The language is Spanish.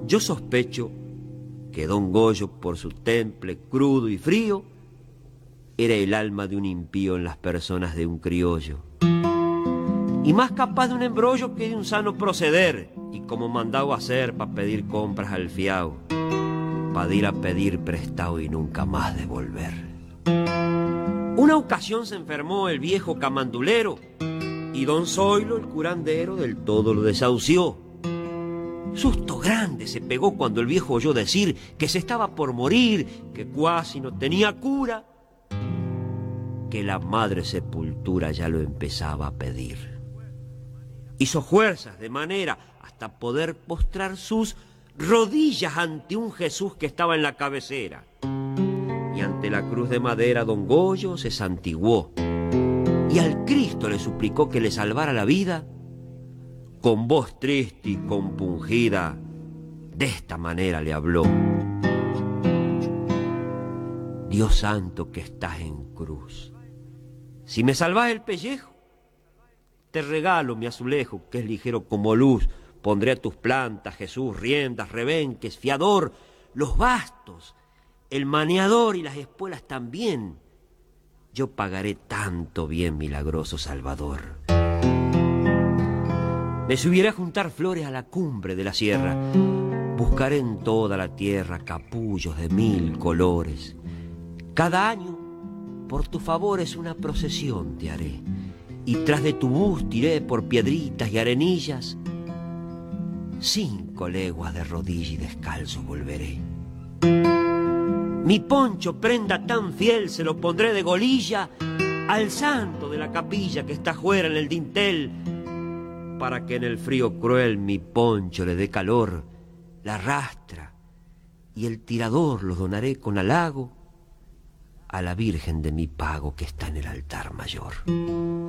Yo sospecho que don Goyo, por su temple crudo y frío, era el alma de un impío en las personas de un criollo, y más capaz de un embrollo que de un sano proceder, y como mandado hacer pa' pedir compras al fiao, pa' ir a pedir prestado y nunca más devolver. Una ocasión se enfermó el viejo camandulero, y don Zoilo, el curandero, del todo lo desahució. Susto grande se pegó cuando el viejo oyó decir que se estaba por morir, que cuasi no tenía cura, que la madre sepultura ya lo empezaba a pedir. Hizo fuerzas de manera hasta poder postrar sus rodillas ante un Jesús que estaba en la cabecera. Y ante la cruz de madera don Goyo se santiguó y al Cristo le suplicó que le salvara la vida. Con voz triste y compungida, de esta manera le habló: Dios santo que estás en cruz, si me salvás el pellejo, te regalo mi azulejo, que es ligero como luz. Pondré a tus plantas, Jesús, riendas, rebenques, fiador, los bastos, el maneador y las espuelas también. Yo pagaré tanto bien, milagroso Salvador. Me subiré a juntar flores a la cumbre de la sierra. Buscaré en toda la tierra capullos de 1000 colores. Cada año, por tus favores, una procesión te haré. Y tras de tu busto iré por piedritas y arenillas. 5 leguas de rodilla y descalzo volveré. Mi poncho, prenda tan fiel, se lo pondré de golilla al santo de la capilla que está fuera en el dintel, para que en el frío cruel mi poncho le dé calor, la rastra y el tirador lo donaré con halago a la Virgen de mi pago que está en el altar mayor.